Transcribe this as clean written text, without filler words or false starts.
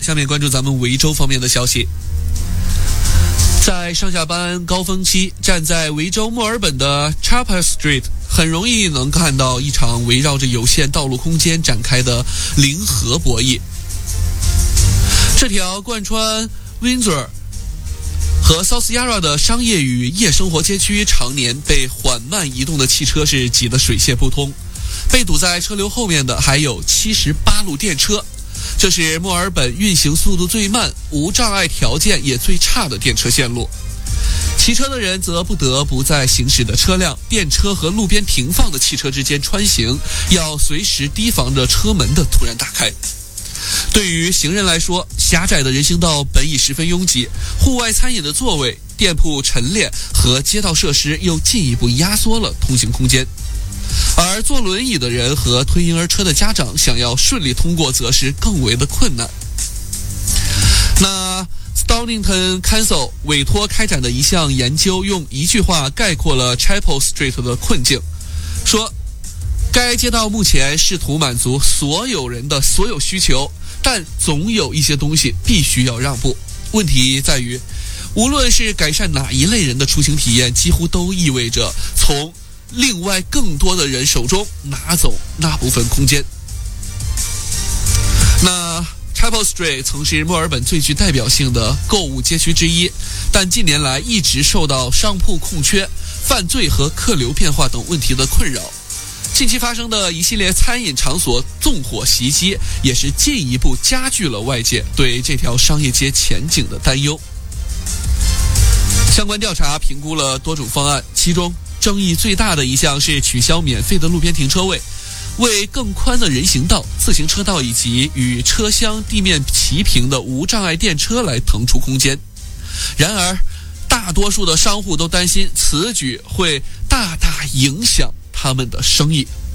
下面关注咱们维州方面的消息。在上下班高峰期，站在维州墨尔本的 Chapel Street， 很容易能看到一场围绕着有限道路空间展开的零和博弈。这条贯穿 Windsor 和 South Yarra 的商业与夜生活街区，常年被缓慢移动的汽车是挤得水泄不通。被堵在车流后面的还有78路电车，这是墨尔本运行速度最慢、无障碍条件也最差的电车线路。骑车的人则不得不在行驶的车辆、电车和路边停放的汽车之间穿行，要随时提防着车门的突然打开。对于行人来说，狭窄的人行道本已十分拥挤，户外餐饮的座位、店铺陈列和街道设施又进一步压缩了通行空间。而坐轮椅的人和推婴儿车的家长想要顺利通过，则是更为的困难。那 Stonington Council 委托开展的一项研究，用一句话概括了 Chapel Street 的困境，说该街道目前试图满足所有人的所有需求，但总有一些东西必须要让步。问题在于，无论是改善哪一类人的出行体验，几乎都意味着从另外更多的人手中拿走那部分空间。那 Chapel Street 曾是墨尔本最具代表性的购物街区之一，但近年来一直受到商铺空缺、犯罪和客流变化等问题的困扰。近期发生的一系列餐饮场所纵火袭击，也是进一步加剧了外界对这条商业街前景的担忧。相关调查评估了多种方案，其中争议最大的一项是取消免费的路边停车位，为更宽的人行道、自行车道以及与车厢地面齐平的无障碍电车来腾出空间。然而，大多数的商户都担心此举会大大影响他们的生意。